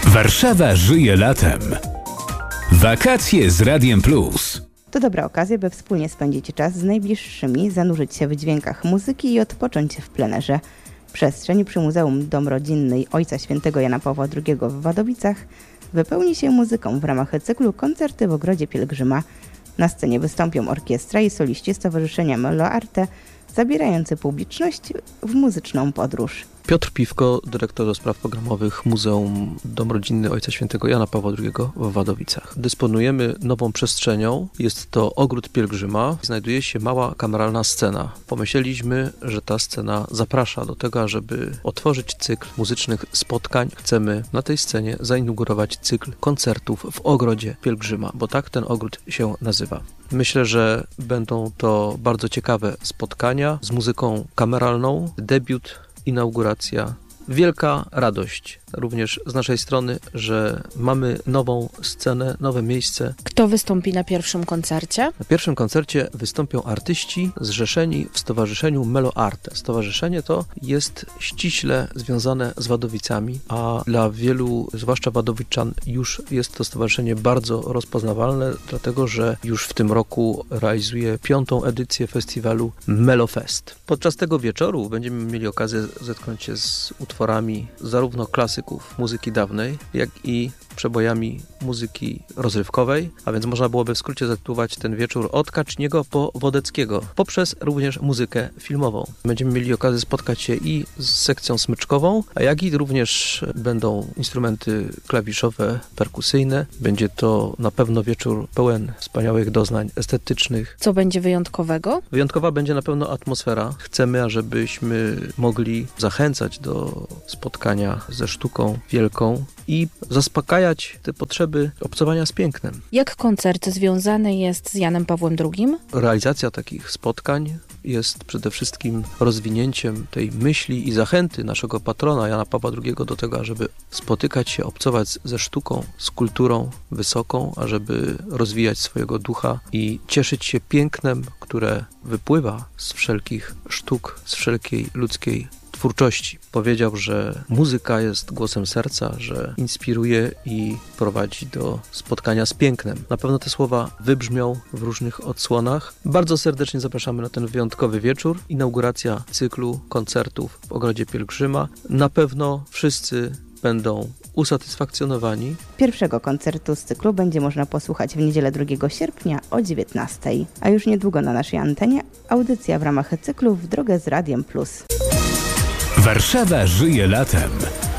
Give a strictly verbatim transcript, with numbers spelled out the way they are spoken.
Warszawa żyje latem. Wakacje z Radiem Plus. To dobra okazja, by wspólnie spędzić czas z najbliższymi, zanurzyć się w dźwiękach muzyki i odpocząć w plenerze. Przestrzeń przy Muzeum Dom Rodzinny Ojca Świętego Jana Pawła drugiego w Wadowicach wypełni się muzyką w ramach cyklu Koncerty w Ogrodzie Pielgrzyma. Na scenie wystąpią orkiestra i soliści Stowarzyszenia Melo Arte, zabierający publiczność w muzyczną podróż. Piotr Piwko, dyrektor do spraw programowych Muzeum Dom Rodzinny Ojca Świętego Jana Pawła drugiego w Wadowicach. Dysponujemy nową przestrzenią. Jest to Ogród Pielgrzyma. Znajduje się mała kameralna scena. Pomyśleliśmy, że ta scena zaprasza do tego, żeby otworzyć cykl muzycznych spotkań. Chcemy na tej scenie zainaugurować cykl koncertów w Ogrodzie Pielgrzyma, bo tak ten ogród się nazywa. Myślę, że będą to bardzo ciekawe spotkania z muzyką kameralną, debiut, inauguracja. Wielka radość również z naszej strony, że mamy nową scenę, nowe miejsce. Kto wystąpi na pierwszym koncercie? Na pierwszym koncercie wystąpią artyści zrzeszeni w Stowarzyszeniu Melo Arte. Stowarzyszenie to jest ściśle związane z Wadowicami, a dla wielu, zwłaszcza wadowiczan, już jest to stowarzyszenie bardzo rozpoznawalne, dlatego że już w tym roku realizuje piątą edycję festiwalu Melo Fest. Podczas tego wieczoru będziemy mieli okazję zetknąć się z utworami zarówno klasyków muzyki dawnej, jak i przebojami muzyki rozrywkowej, a więc można byłoby w skrócie zatytułować ten wieczór od Kaczniego po Wodeckiego, poprzez również muzykę filmową. Będziemy mieli okazję spotkać się i z sekcją smyczkową, a jak i również będą instrumenty klawiszowe, perkusyjne. Będzie to na pewno wieczór pełen wspaniałych doznań estetycznych. Co będzie wyjątkowego? Wyjątkowa będzie na pewno atmosfera. Chcemy, ażebyśmy mogli zachęcać do spotkania ze sztuką wielką i zaspokajać te potrzeby obcowania z pięknem. Jak koncert związany jest z Janem Pawłem drugim? Realizacja takich spotkań jest przede wszystkim rozwinięciem tej myśli i zachęty naszego patrona Jana Pawła drugiego do tego, ażeby spotykać się, obcować ze sztuką, z kulturą wysoką, ażeby rozwijać swojego ducha i cieszyć się pięknem, które wypływa z wszelkich sztuk, z wszelkiej ludzkiej twórczości. Powiedział, że muzyka jest głosem serca, że inspiruje i prowadzi do spotkania z pięknem. Na pewno te słowa wybrzmią w różnych odsłonach. Bardzo serdecznie zapraszamy na ten wyjątkowy wieczór. Inauguracja cyklu koncertów w Ogrodzie Pielgrzyma. Na pewno wszyscy będą usatysfakcjonowani. Pierwszego koncertu z cyklu będzie można posłuchać w niedzielę drugiego sierpnia o dziewiętnastej. A już niedługo na naszej antenie audycja w ramach cyklu W drogę z Radiem Plus. Warszawa żyje latem.